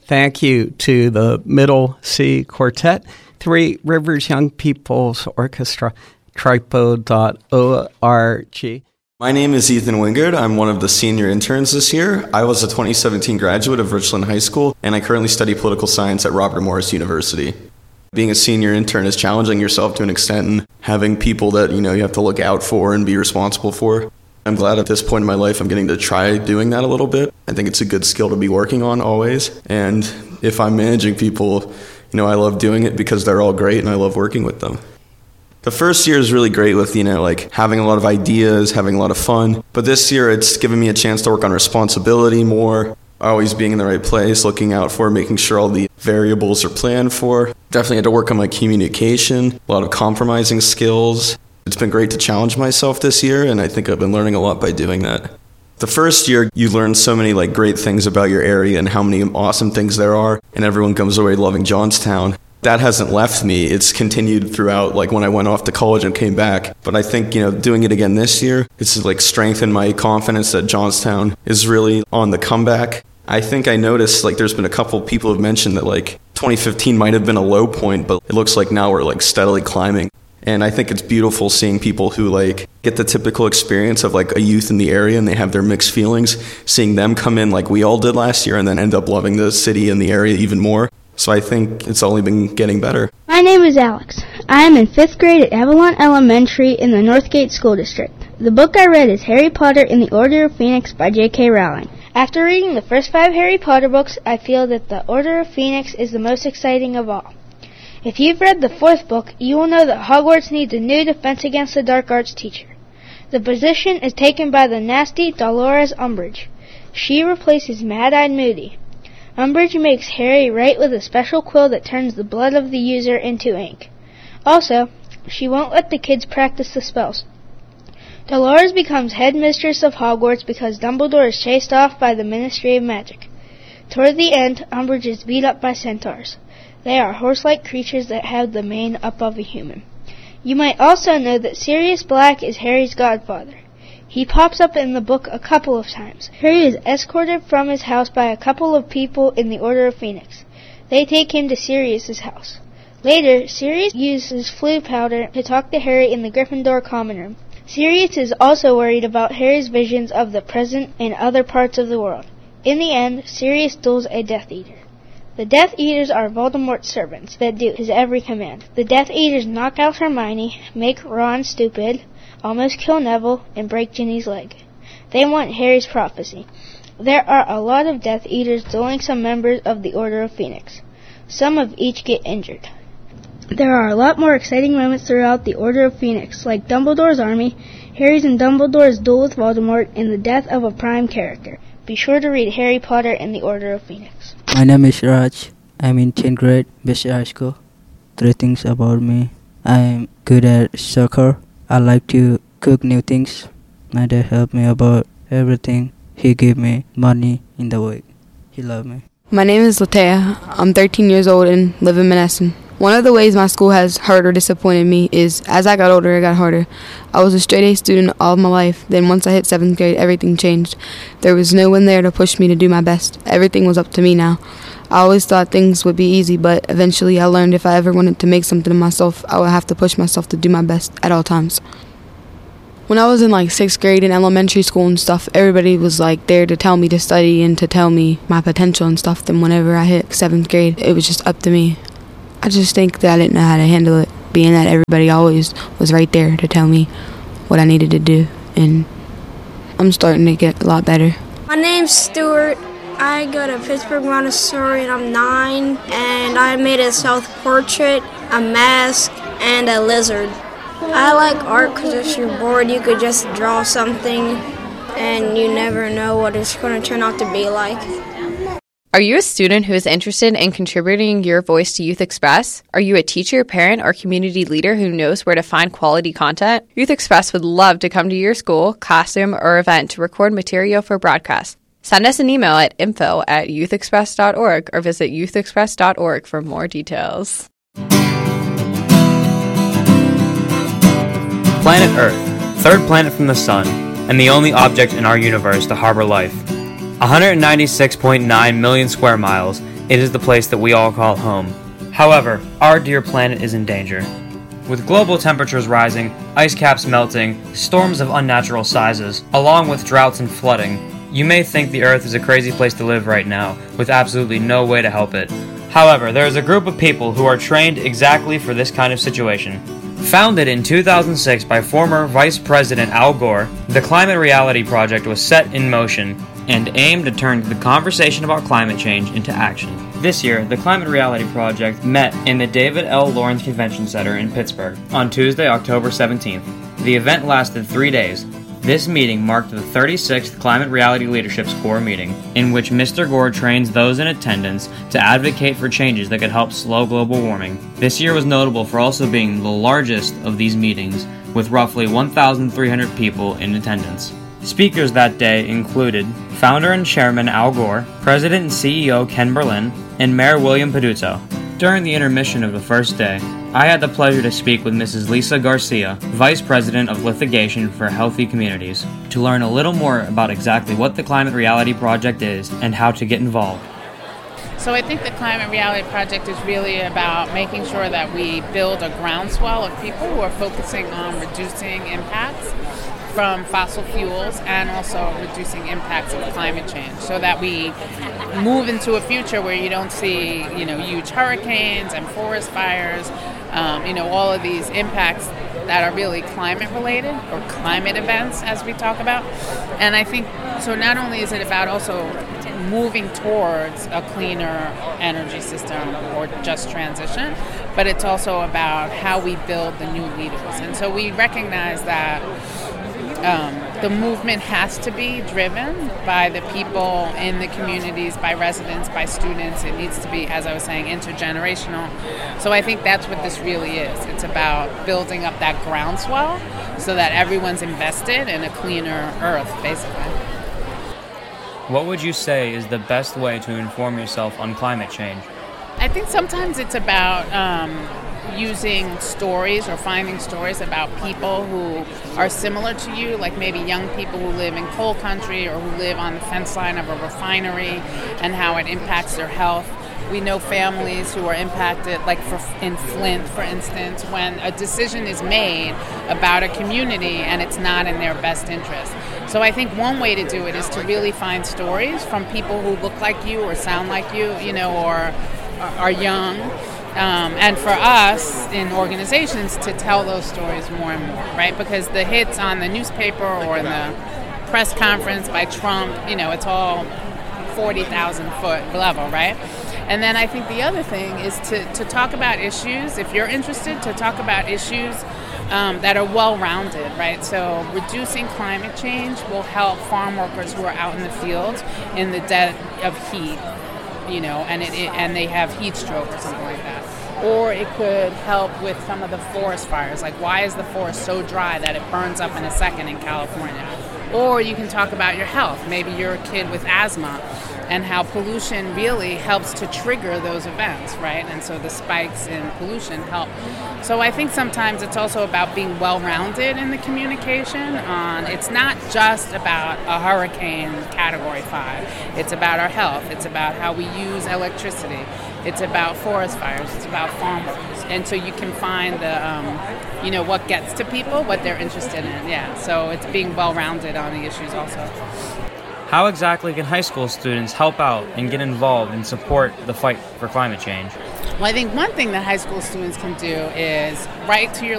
Thank you to the Middle C Quartet, Three Rivers Young People's Orchestra, tripo.org. My name is Ethan Wingard. I'm one of the senior interns this year. I was a 2017 graduate of Richland High School, and I currently study political science at Robert Morris University. Being a senior intern is challenging yourself to an extent and having people that you have to look out for and be responsible for. I'm glad at this point in my life I'm getting to try doing that a little bit. I think it's a good skill to be working on always. And if I'm managing people, I love doing it because they're all great and I love working with them. The first year is really great with, having a lot of ideas, having a lot of fun. But this year it's given me a chance to work on responsibility more, always being in the right place, looking out for, making sure all the variables are planned for. Definitely had to work on my communication, a lot of compromising skills. It's been great to challenge myself this year, and I think I've been learning a lot by doing that. The first year, you learn so many great things about your area and how many awesome things there are, and everyone comes away loving Johnstown. That hasn't left me. It's continued throughout, when I went off to college and came back. But I think, doing it again this year, it's strengthened my confidence that Johnstown is really on the comeback. I think I noticed, there's been a couple people have mentioned that, 2015 might have been a low point, but it looks like now we're, steadily climbing. And I think it's beautiful seeing people who, get the typical experience of, a youth in the area and they have their mixed feelings, seeing them come in like we all did last year and then end up loving the city and the area even more. So I think it's only been getting better. My name is Alex. I am in 5th grade at Avalon Elementary in the Northgate School District. The book I read is Harry Potter and the Order of Phoenix by J.K. Rowling. After reading the first 5 Harry Potter books, I feel that the Order of Phoenix is the most exciting of all. If you've read the 4th book, you will know that Hogwarts needs a new defense against the dark arts teacher. The position is taken by the nasty Dolores Umbridge. She replaces Mad-Eyed Moody. Umbridge makes Harry write with a special quill that turns the blood of the user into ink. Also, she won't let the kids practice the spells. Dolores becomes headmistress of Hogwarts because Dumbledore is chased off by the Ministry of Magic. Toward the end, Umbridge is beat up by centaurs. They are horse-like creatures that have the mane up of a human. You might also know that Sirius Black is Harry's godfather. He pops up in the book a couple of times. Harry is escorted from his house by a couple of people in the Order of Phoenix. They take him to Sirius's house. Later, Sirius uses Floo powder to talk to Harry in the Gryffindor common room. Sirius is also worried about Harry's visions of the present and other parts of the world. In the end, Sirius duels a Death Eater. The Death Eaters are Voldemort's servants that do his every command. The Death Eaters knock out Hermione, make Ron stupid, almost kill Neville, and break Ginny's leg. They want Harry's prophecy. There are a lot of Death Eaters dueling some members of the Order of Phoenix. Some of each get injured. There are a lot more exciting moments throughout the Order of Phoenix, like Dumbledore's army, Harry's and Dumbledore's duel with Voldemort, and the death of a prime character. Be sure to read Harry Potter and the Order of Phoenix. My name is Raj. I'm in 10th grade, Bishop High School. 3 things about me. I'm good at soccer. I like to cook new things. My dad helped me about everything. He gave me money in the week. He loved me. My name is Latea. I'm 13 years old and live in Menneson. One of the ways my school has hurt or disappointed me is as I got older, it got harder. I was a straight-A student all of my life. Then once I hit 7th grade, everything changed. There was no one there to push me to do my best. Everything was up to me now. I always thought things would be easy, but eventually I learned if I ever wanted to make something of myself, I would have to push myself to do my best at all times. When I was in 6th grade in elementary school and stuff, everybody was there to tell me to study and to tell me my potential and stuff. Then whenever I hit 7th grade, it was just up to me. I just think that I didn't know how to handle it, being that everybody always was right there to tell me what I needed to do, and I'm starting to get a lot better. My name's Stuart. I go to Pittsburgh Montessori and I'm 9, and I made a self-portrait, a mask, and a lizard. I like art because if you're bored, you could just draw something, and you never know what it's going to turn out to be like. Are you a student who is interested in contributing your voice to Youth Express? Are you a teacher, parent, or community leader who knows where to find quality content? Youth Express would love to come to your school, classroom, or event to record material for broadcast. Send us an email at info@youthexpress.org or visit youthexpress.org for more details. Planet Earth, third planet from the Sun, and the only object in our universe to harbor life. 196.9 million square miles, it is the place that we all call home. However, our dear planet is in danger. With global temperatures rising, ice caps melting, storms of unnatural sizes, along with droughts and flooding, you may think the Earth is a crazy place to live right now, with absolutely no way to help it. However, there is a group of people who are trained exactly for this kind of situation. Founded in 2006 by former Vice President Al Gore, the Climate Reality Project was set in motion and aimed to turn the conversation about climate change into action. This year, the Climate Reality Project met in the David L. Lawrence Convention Center in Pittsburgh on Tuesday, October 17th. The event lasted 3 days. This meeting marked the 36th Climate Reality Leadership's core meeting, in which Mr. Gore trains those in attendance to advocate for changes that could help slow global warming. This year was notable for also being the largest of these meetings, with roughly 1,300 people in attendance. Speakers that day included founder and chairman Al Gore, president and CEO Ken Berlin, and Mayor William Peduzzo. During the intermission of the first day, I had the pleasure to speak with Mrs. Lisa Garcia, Vice President of Litigation for Healthy Communities, to learn a little more about exactly what the Climate Reality Project is and how to get involved. So I think the Climate Reality Project is really about making sure that we build a groundswell of people who are focusing on reducing impacts from fossil fuels and also reducing impacts of climate change, so that we move into a future where you don't see, huge hurricanes and forest fires, all of these impacts that are really climate related or climate events, as we talk about. And I think so. Not only is it about also moving towards a cleaner energy system or just transition, but it's also about how we build the new leaders. And so we recognize that the movement has to be driven by the people in the communities, by residents, by students. It needs to be, as I was saying, intergenerational. So I think that's what this really is. It's about building up that groundswell so that everyone's invested in a cleaner earth, basically. What would you say is the best way to inform yourself on climate change? I think sometimes it's about using stories or finding stories about people who are similar to you, like maybe young people who live in coal country or who live on the fence line of a refinery and how it impacts their health. We know families who are impacted, like in Flint, for instance, when a decision is made about a community and it's not in their best interest. So I think one way to do it is to really find stories from people who look like you or sound like you, or are young. And for us in organizations to tell those stories more and more, right? Because the hits on the newspaper or in the press conference by Trump, it's all 40,000 foot level, right? And then I think the other thing is to talk about issues, if you're interested, to talk about issues that are well-rounded, right? So reducing climate change will help farm workers who are out in the fields in the dead of heat, and they have heat stroke or something like that. Or it could help with some of the forest fires, like why is the forest so dry that it burns up in a second in California? Or you can talk about your health. Maybe you're a kid with asthma and how pollution really helps to trigger those events, right? And so the spikes in pollution help. So I think sometimes it's also about being well-rounded in the communication. It's not just about a hurricane category 5. It's about our health. It's about how we use electricity. It's about forest fires. It's about farm workers. And so you can find the, what gets to people, what they're interested in. Yeah. So it's being well-rounded on the issues also. How exactly can high school students help out and get involved and support the fight for climate change? Well, I think one thing that high school students can do is write to your